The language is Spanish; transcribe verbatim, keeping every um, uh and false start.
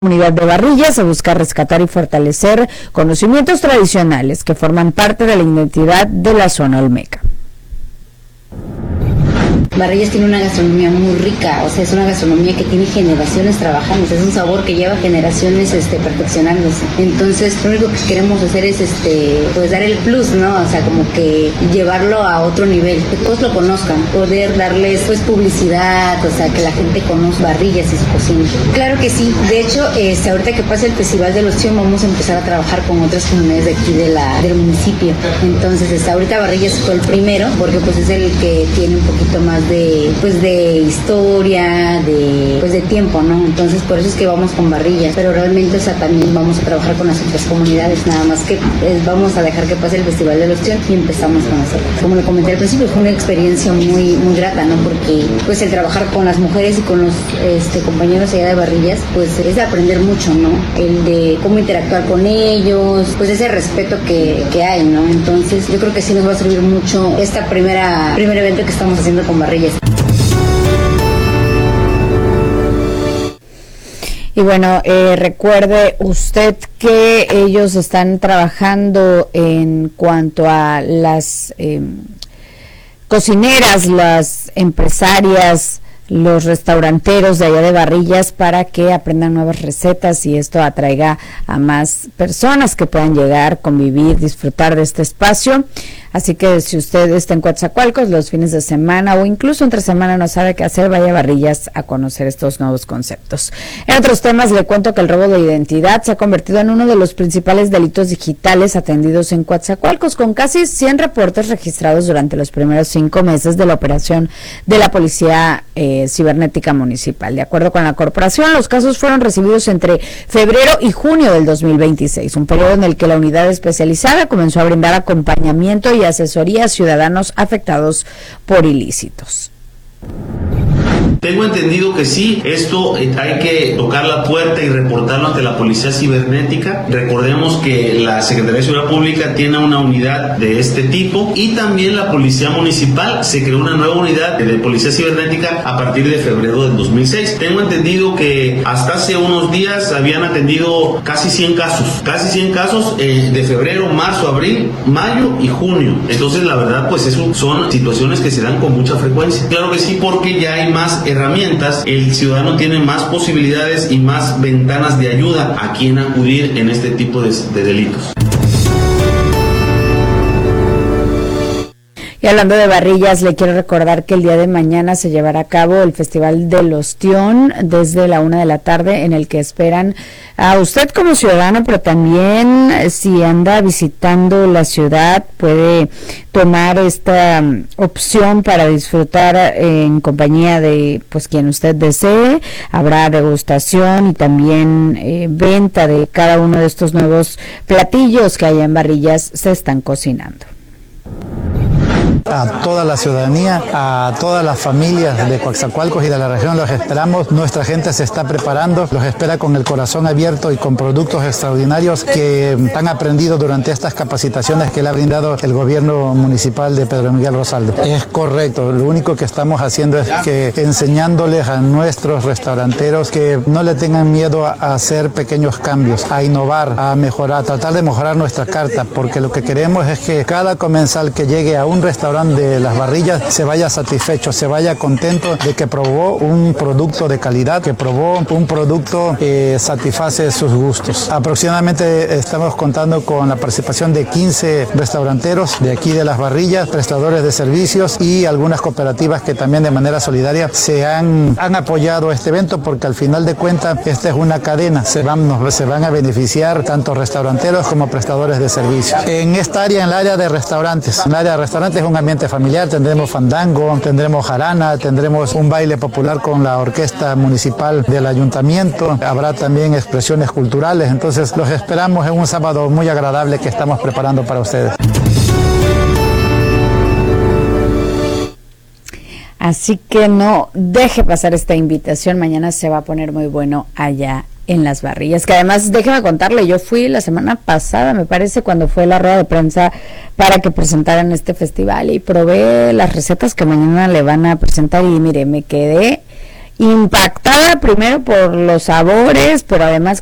Comunidad de Barrillas se busca rescatar y fortalecer conocimientos tradicionales que forman parte de la identidad de la zona olmeca. Barrillas tiene una gastronomía muy rica, o sea, es una gastronomía que tiene generaciones trabajando, es un sabor que lleva generaciones este, perfeccionándose. Entonces, lo único que queremos hacer es este, pues dar el plus, ¿no? O sea, como que llevarlo a otro nivel, que todos lo conozcan, poder darles pues publicidad, o sea, que la gente conozca Barrillas y su cocina. Claro que sí, de hecho, este, ahorita que pasa el Festival de los Chiom, vamos a empezar a trabajar con otras comunidades de aquí de la, del municipio. Entonces, este, ahorita Barrillas fue el primero, porque pues es el que tiene un poquito más de pues de historia, de pues de tiempo, ¿no? Entonces por eso es que vamos con Barrillas, pero realmente, o sea, también vamos a trabajar con las otras comunidades, nada más que pues, vamos a dejar que pase el Festival de los Chiom y empezamos con nosotros. Como le comenté al principio, fue una experiencia muy muy grata, ¿no? Porque pues el trabajar con las mujeres y con los este, compañeros allá de Barrillas, pues es de aprender mucho, ¿no? El de cómo interactuar con ellos, pues ese respeto que, que hay, ¿no? Entonces yo creo que sí nos va a servir mucho esta primera primer evento que estamos haciendo con Barrillas. Y bueno, eh, recuerde usted que ellos están trabajando en cuanto a las eh, cocineras, las empresarias, los restauranteros de allá de Barrillas para que aprendan nuevas recetas y esto atraiga a más personas que puedan llegar, convivir, disfrutar de este espacio. Así que si usted está en Coatzacoalcos los fines de semana o incluso entre semana no sabe qué hacer, vaya a Barrillas a conocer estos nuevos conceptos. En otros temas le cuento que el robo de identidad se ha convertido en uno de los principales delitos digitales atendidos en Coatzacoalcos, con casi cien reportes registrados durante los primeros cinco meses de la operación de la Policía eh, Cibernética Municipal. De acuerdo con la corporación, los casos fueron recibidos entre febrero y junio del dos mil veintiséis, un periodo en el que la unidad especializada comenzó a brindar acompañamiento y y asesoría a ciudadanos afectados por ilícitos. Tengo entendido que sí, esto eh, hay que tocar la puerta y reportarlo ante la Policía Cibernética. Recordemos que la Secretaría de Seguridad Pública tiene una unidad de este tipo y también la Policía Municipal se creó una nueva unidad de Policía Cibernética a partir de febrero del dos mil seis. Tengo entendido que hasta hace unos días habían atendido casi cien casos, casi cien casos eh, de febrero, marzo, abril, mayo y junio. Entonces la verdad pues eso son situaciones que se dan con mucha frecuencia. Claro que sí, porque ya hay más herramientas, el ciudadano tiene más posibilidades y más ventanas de ayuda a quien acudir en este tipo de, de delitos. Y hablando de Barrillas, le quiero recordar que el día de mañana se llevará a cabo el Festival de los Chiom desde la una de la tarde, en el que esperan a usted como ciudadano, pero también si anda visitando la ciudad puede tomar esta um, opción para disfrutar eh, en compañía de pues quien usted desee. Habrá degustación y también eh, venta de cada uno de estos nuevos platillos que allá en Barrillas se están cocinando. A toda la ciudadanía, a todas las familias de Coatzacoalcos y de la región los esperamos. Nuestra gente se está preparando, los espera con el corazón abierto y con productos extraordinarios que han aprendido durante estas capacitaciones que le ha brindado el gobierno municipal de Pedro Miguel Rosaldo. Es correcto, lo único que estamos haciendo es que enseñándoles a nuestros restauranteros que no le tengan miedo a hacer pequeños cambios, a innovar, a mejorar, a tratar de mejorar nuestra carta, porque lo que queremos es que cada comensal que llegue a un restaurante de las Barrillas se vaya satisfecho, se vaya contento de que probó un producto de calidad, que probó un producto que satisface sus gustos. Aproximadamente estamos contando con la participación de quince restauranteros de aquí de las Barrillas, prestadores de servicios y algunas cooperativas que también de manera solidaria se han, han apoyado este evento, porque al final de cuentas esta es una cadena, se van, se van a beneficiar tanto restauranteros como prestadores de servicios. En esta área, en el área de restaurantes, en el área de restaurantes es un ambiente familiar, tendremos fandango, tendremos jarana, tendremos un baile popular con la orquesta municipal del ayuntamiento, habrá también expresiones culturales, entonces los esperamos en un sábado muy agradable que estamos preparando para ustedes. Así que no deje pasar esta invitación, mañana se va a poner muy bueno allá en las Barrillas, que además déjeme contarle, yo fui la semana pasada, me parece, cuando fue la rueda de prensa para que presentaran este festival y probé las recetas que mañana le van a presentar y mire, me quedé impactada primero por los sabores, pero además